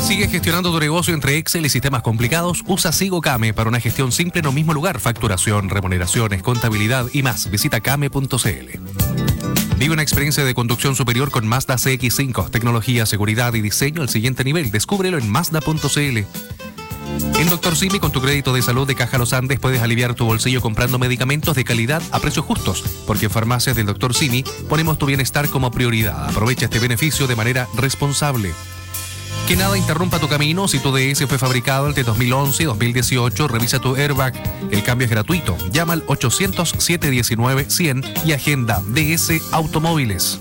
Sigue gestionando tu negocio entre Excel y sistemas complicados. Usa SigoCame para una gestión simple en un mismo lugar. Facturación, remuneraciones, contabilidad y más. Visita came.cl. Vive una experiencia de conducción superior con Mazda CX-5. Tecnología, seguridad y diseño al siguiente nivel. Descúbrelo en Mazda.cl. En Dr. Simi, con tu crédito de salud de Caja Los Andes, puedes aliviar tu bolsillo comprando medicamentos de calidad a precios justos. Porque en Farmacias del Dr. Simi ponemos tu bienestar como prioridad. Aprovecha este beneficio de manera responsable. Que nada interrumpa tu camino. Si tu DS fue fabricado entre 2011 y 2018, revisa tu airbag. El cambio es gratuito. Llama al 800-719-100 y agenda DS Automóviles.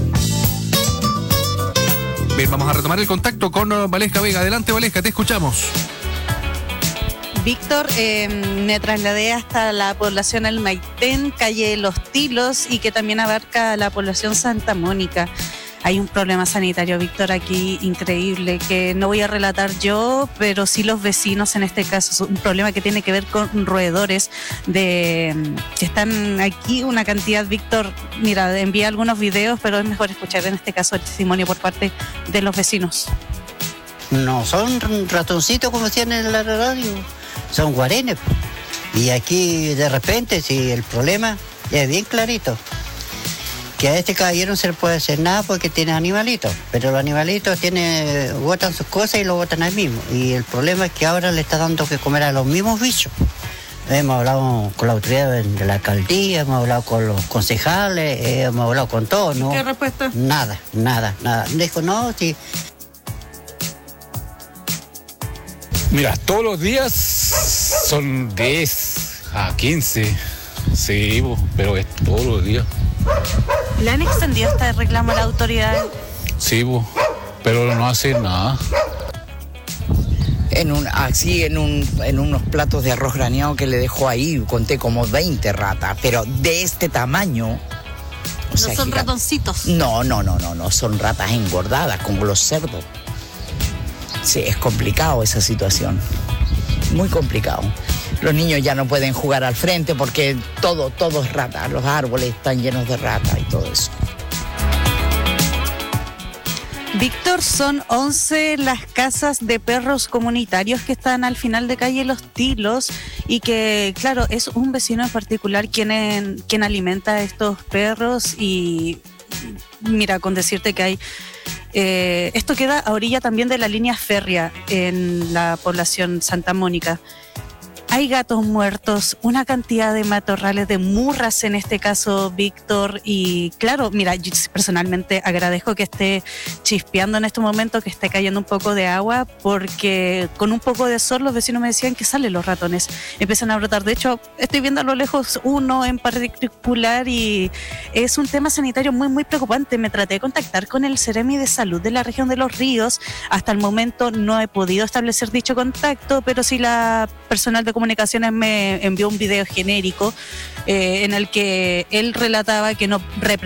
Bien, vamos a retomar el contacto con Valesca Vega. Adelante, Valesca, te escuchamos. Víctor, me trasladé hasta la población El Maitén, calle Los Tilos, y que también abarca la población Santa Mónica. Hay un problema sanitario, Víctor, aquí increíble, que no voy a relatar yo, pero sí los vecinos en este caso. Es un problema que tiene que ver con roedores que están aquí, una cantidad, Víctor. Mira, envié algunos videos, pero es mejor escuchar en este caso el testimonio por parte de los vecinos. No son ratoncitos como decían en la radio, son guarenes. Y aquí de repente, si el problema es bien clarito, que a este caballero no se le puede hacer nada porque tiene animalitos, pero los animalitos botan sus cosas y lo botan ahí mismo. Y el problema es que ahora le está dando que comer a los mismos bichos. Hemos hablado con la autoridad de la alcaldía, hemos hablado con los concejales, hemos hablado con todos, ¿no? ¿Qué respuesta? Nada. Dijo, no, sí. Mira, todos los días son 10 a 15, sí, pero es todos los días. ¿Le han extendido este reclamo a la autoridad? Sí, pero no hace nada. En unos platos de arroz graneado que le dejó ahí, conté como 20 ratas, pero de este tamaño. ¿No son ratoncitos? No, son ratas engordadas, como los cerdos. Sí, es complicado esa situación, muy complicado. Los niños ya no pueden jugar al frente porque todo es rata, los árboles están llenos de rata y todo eso. Víctor, son 11 las casas de perros comunitarios que están al final de calle Los Tilos y que, claro, es un vecino en particular quien alimenta a estos perros. Y mira, con decirte que hay... esto queda a orilla también de la línea férrea en la población Santa Mónica. Hay gatos muertos, una cantidad de matorrales, de murras en este caso, Víctor. Y claro, mira, yo personalmente agradezco que esté chispeando en este momento, que esté cayendo un poco de agua, porque con un poco de sol los vecinos me decían que salen los ratones, empiezan a brotar. De hecho, estoy viendo a lo lejos uno en particular y es un tema sanitario muy, muy preocupante. Me traté de contactar con el Seremi de Salud de la región de Los Ríos. Hasta el momento no he podido establecer dicho contacto, pero sí la personal de comunicaciones me envió un video genérico en el que él relataba que no